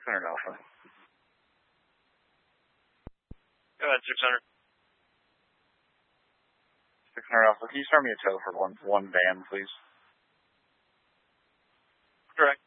600 Alpha. Go ahead, 600. 600 Alpha, can you start me a tow for one van, please? Correct.